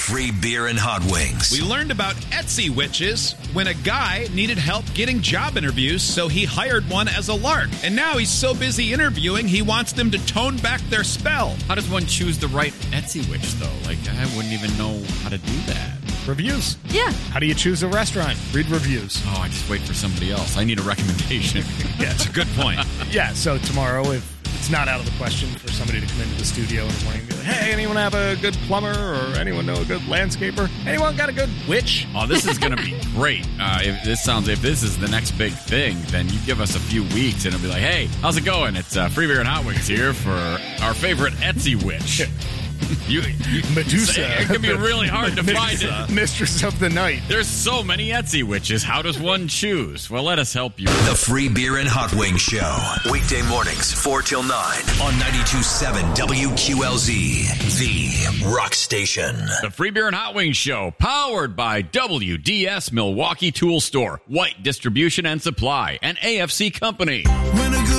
free beer and hot wings. We learned about Etsy witches when a guy needed help getting job interviews, so he hired one as a lark. And now he's so busy interviewing, he wants them to tone back their spell. How does one choose the right Etsy witch, though? Like, I wouldn't even know how to do that. Reviews. Yeah. How do you choose a restaurant? Read reviews. Oh, I just wait for somebody else. I need a recommendation. Yeah, That's a good point. Yeah, so tomorrow, if it's not out of the question for somebody to come into the studio in the morning and be like, hey, anyone have a good plumber or anyone know a good landscaper? Anyone got a good witch? Oh, this is going to be great. If this is the next big thing, then you give us a few weeks and it'll be like, hey, how's it going? It's Free Beer and Hot Wings here for our favorite Etsy witch. Medusa. It can be really hard to find it. Mistress of the Night. There's so many Etsy witches. How does one choose? Well, let us help you. The Free Beer and Hot Wings Show. Weekday mornings, 4 till 9 on 92.7 WQLZ, the rock station. The Free Beer and Hot Wings Show, powered by WDS Milwaukee Tool Store, White Distribution and Supply, and AFC Company.